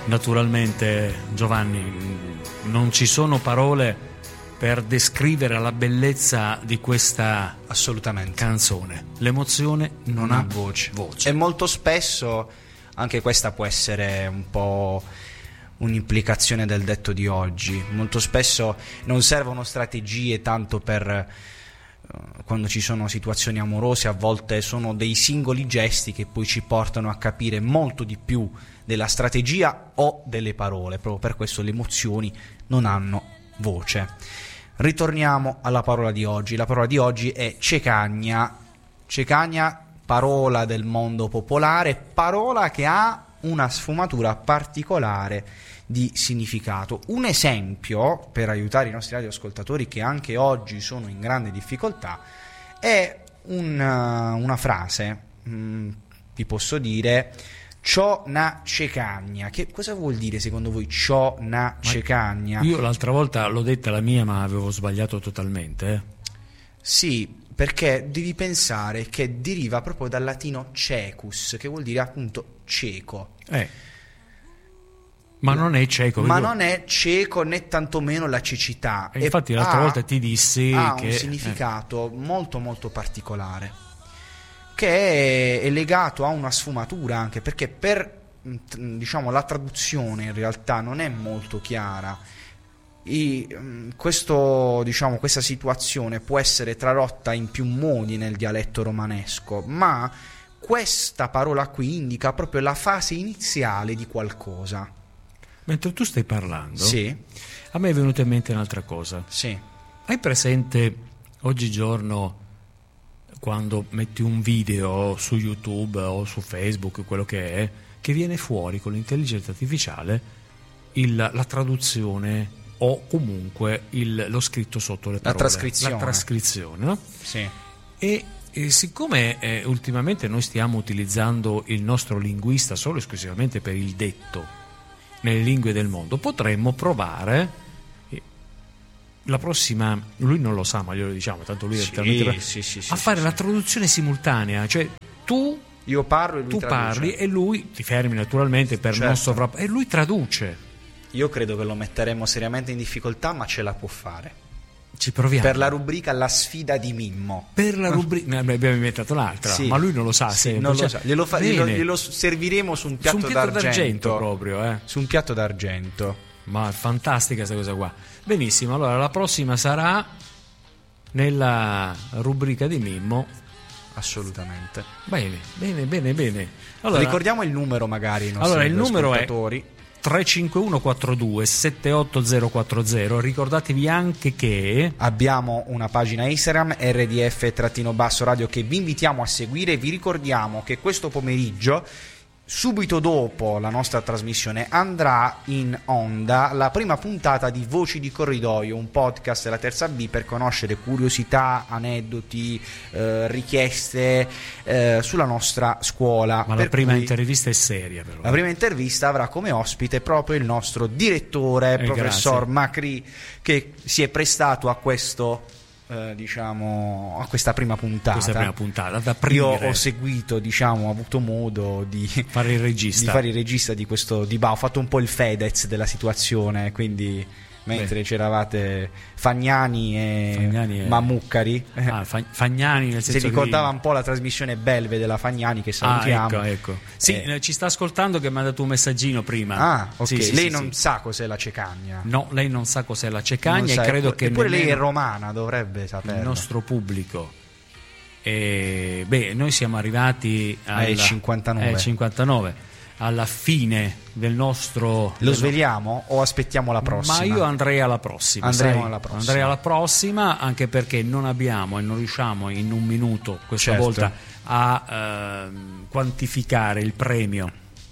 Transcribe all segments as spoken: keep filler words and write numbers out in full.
Naturalmente, Giovanni, non ci sono parole per descrivere la bellezza di questa assolutamente canzone. L'emozione non, non ha voce. voce. E molto spesso anche questa può essere un po' un'implicazione del detto di oggi. Molto spesso non servono strategie tanto per uh, quando ci sono situazioni amorose, a volte sono dei singoli gesti che poi ci portano a capire molto di più della strategia o delle parole. Proprio per questo le emozioni non hanno voce. Ritorniamo alla parola di oggi. La parola di oggi è cecagna. Cecagna, parola del mondo popolare, parola che ha una sfumatura particolare di significato. Un esempio per aiutare i nostri radioascoltatori che anche oggi sono in grande difficoltà è una, una frase, mh, vi posso dire ciò na cecagna. Che cosa vuol dire secondo voi ciò na cecagna? Io l'altra volta l'ho detta la mia, ma avevo sbagliato totalmente. Eh? Sì, perché devi pensare che deriva proprio dal latino cecus, che vuol dire appunto cieco. Eh. Ma non è cieco. Ma vedo... non è cieco né tantomeno la cecità. E infatti e l'altra ha, volta ti dissi ha che... un significato eh. molto molto particolare, che è legato a una sfumatura, anche perché per diciamo la traduzione in realtà non è molto chiara. I, questo, diciamo, questa situazione può essere tradotta in più modi nel dialetto romanesco, ma questa parola qui indica proprio la fase iniziale di qualcosa. Mentre tu stai parlando, sì. a me è venuta in mente un'altra cosa. Sì. Hai presente oggigiorno quando metti un video su YouTube o su Facebook, quello che è, che viene fuori con l'intelligenza artificiale il, la traduzione o comunque il, lo scritto sotto le parole, la trascrizione, la trascrizione, no? Sì. E, e siccome eh, ultimamente noi stiamo utilizzando il nostro linguista solo esclusivamente per il detto nelle lingue del mondo, potremmo provare la prossima, lui non lo sa ma glielo diciamo, tanto lui è sì, talmente sì, sì, sì, a sì, fare sì, la sì. traduzione simultanea, cioè tu io parlo e lui tu traduce. parli e lui ti fermi naturalmente per certo. non sovrap- e lui traduce. Io credo che lo metteremo seriamente in difficoltà, ma ce la può fare. Ci proviamo. Per la rubrica La sfida di Mimmo. Per la rubrica ne abbiamo inventato un'altra, sì. ma lui non lo sa sì, sempre. non cioè, lo sa. Glielo, fa, glielo, glielo serviremo su un piatto, su un piatto d'argento. d'argento proprio, eh. Su un piatto d'argento. Ma è fantastica questa cosa qua. Benissimo, allora la prossima sarà nella rubrica di Mimmo. Assolutamente. Bene, bene, bene, bene. Allora, ricordiamo il numero magari. Allora il numero è tre cinque uno quattro due sette otto zero quattro zero. Ricordatevi anche che abbiamo una pagina Instagram R D F radio che vi invitiamo a seguire. Vi ricordiamo che questo pomeriggio, subito dopo la nostra trasmissione, andrà in onda la prima puntata di Voci di Corridoio, un podcast della Terza B per conoscere curiosità, aneddoti, eh, richieste eh, sulla nostra scuola. Ma per la prima cui intervista è seria però. La prima intervista avrà come ospite proprio il nostro direttore, eh, professor grazie. Macri, che si è prestato a questo Eh, diciamo a questa prima puntata. Questa prima puntata da Io ho seguito, diciamo, ho avuto modo di fare il regista, di fare il regista di questo dibattito. Ho fatto un po' il Fedez della situazione, quindi mentre Beh. c'eravate Fagnani e, Fagnani e... Mammuccari, ah, Fagnani nel senso si ricordava di... un po' la trasmissione Belve della Fagnani, che salutiamo. Ah, ecco, ecco. Sì, eh. ci sta ascoltando, che mi ha dato un messaggino prima. Ah, ok. Sì, sì, lei sì, non sì. sa cos'è la cecagna. No, lei non sa cos'è la cecagna sa, e credo eppure, che eppure nemmeno... lei è romana, dovrebbe saperlo. Il nostro pubblico. E, beh, noi siamo arrivati al eh, cinquantanove. Eh, cinquantanove alla fine del nostro. Lo sveliamo o aspettiamo la prossima? Ma io andrei alla prossima. Andremo sai? alla prossima. Andrei alla prossima, anche perché non abbiamo e non riusciamo in un minuto questa certo. volta a eh, quantificare il premio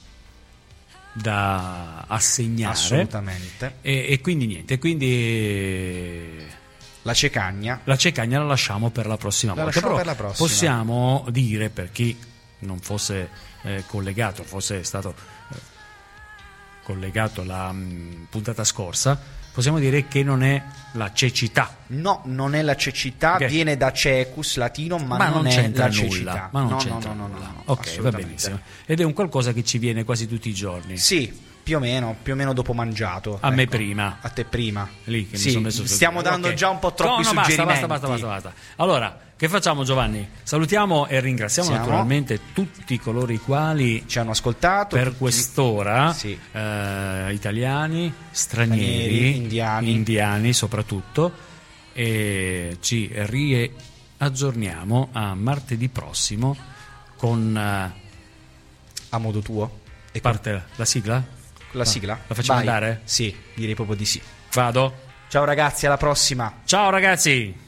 da assegnare. Assolutamente. E, e quindi niente, quindi la cecagna. La cecagna la lasciamo per la prossima la volta. Però per la prossima. Possiamo dire, per chi non fosse eh, collegato, fosse stato eh, collegato alla mh, puntata scorsa, possiamo dire che non è la cecità. No, non è la cecità, okay. Viene da cecus latino, ma, ma non, non è c'entra la nulla, cecità. ma non no, c'entra no, no, nulla. no, no, ok, va benissimo. Ed è un qualcosa che ci viene quasi tutti i giorni. Sì, Più o meno, più o meno dopo mangiato. A ecco. me prima. A te prima. Lì che sì, mi sono messo stiamo dando okay. già un po' troppi no, no, suggerimenti. Basta, basta, basta, basta, basta. Allora, che facciamo, Giovanni? Salutiamo e ringraziamo Siamo. naturalmente tutti coloro i quali ci hanno ascoltato per tutti... quest'ora, sì. eh, italiani, stranieri, stranieri, indiani. indiani soprattutto, e ci riaggiorniamo a martedì prossimo con eh, a modo tuo. E parte la sigla? La sigla? La facciamo Vai. andare? Sì, direi proprio di sì. Vado? Ciao ragazzi, alla prossima. Ciao ragazzi!